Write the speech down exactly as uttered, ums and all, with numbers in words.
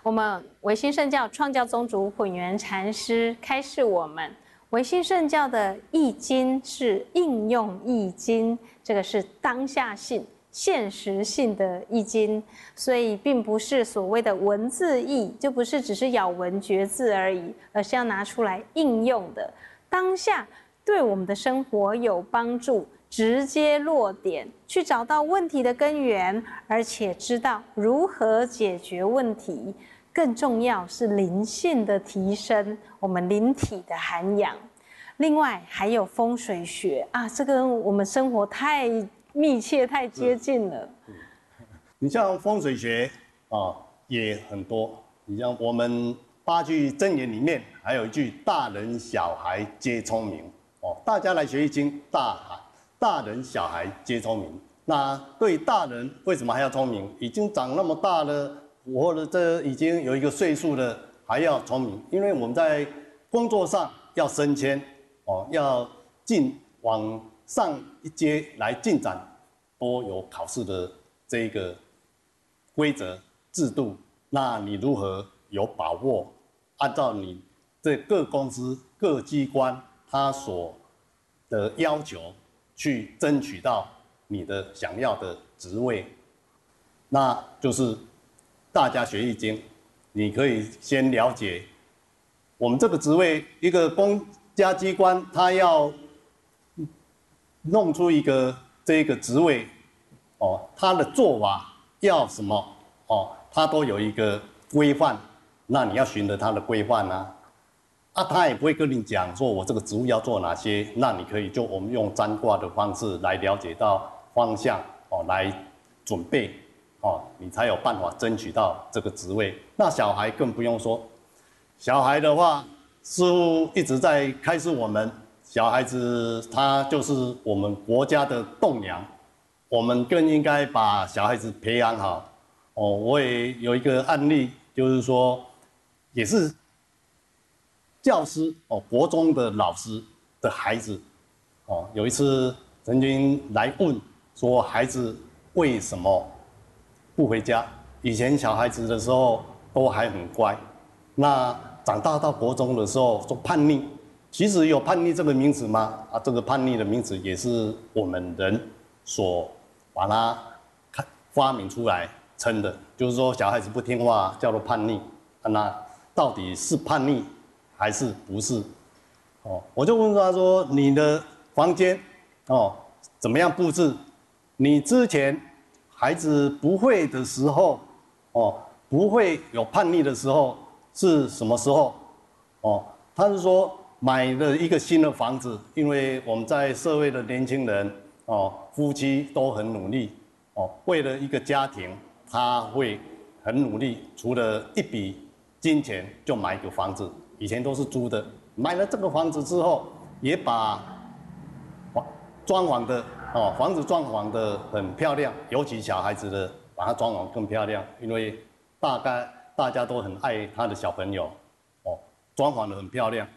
我们唯心圣教创教宗主混元禅师开示我们，唯心圣教的易经是应用易经，这个是当下性、现实性的易经，所以并不是所谓的文字易，就不是只是咬文嚼字而已，而是要拿出来应用的，当下对我们的生活有帮助。直接落点，去找到问题的根源，而且知道如何解决问题。更重要是灵性的提升，我们灵体的涵养。另外还有风水学啊，这跟我们生活太密切、太接近了。 你像风水学啊，也很多。你像我们八句真言里面还有一句“大人小孩皆聪明”哦，大家来学易经，大海。大人小孩皆聪明。那对大人为什么还要聪明？已经长那么大了，或者这已经有一个岁数了，还要聪明？因为我们在工作上要升迁，哦，要进往上一阶来进展，都有考试的这个规则制度。那你如何有把握，按照你这各公司各机关它所的要求？去争取到你的想要的职位，那就是大家学易经，你可以先了解我们这个职位，一个公家机关，它要弄出一个这个职位，哦，它的做法要什么，哦，它都有一个规范，那你要循着它的规范啊。啊，他也不会跟你讲说，我这个职务要做哪些，那你可以就我们用占卦的方式来了解到方向哦，来准备哦，你才有办法争取到这个职位。那小孩更不用说，小孩的话，师父一直在开示我们，小孩子他就是我们国家的栋梁，我们更应该把小孩子培养好。哦，我也有一个案例，就是说，也是。教师哦，国中的老师的孩子，哦，有一次曾经来问说，孩子为什么不回家？以前小孩子的时候都还很乖，那长大到国中的时候说叛逆，其实有叛逆这个名词吗？啊，这个叛逆的名词也是我们人所把它发明出来称的，就是说小孩子不听话叫做叛逆，那到底是叛逆？还是不是？哦，我就问他说：“你的房间哦怎么样布置？你之前孩子不会的时候，哦，不会有叛逆的时候是什么时候？哦，他是说买了一个新的房子，因为我们在社会的年轻人哦，夫妻都很努力哦，为了一个家庭，他会很努力，除了一笔金钱就买一个房子。”以前都是租的，买了这个房子之后，也把装潢的哦，房子装潢的很漂亮，尤其小孩子的把它装潢更漂亮，因为大概大家都很爱他的小朋友，哦，装潢的很漂亮。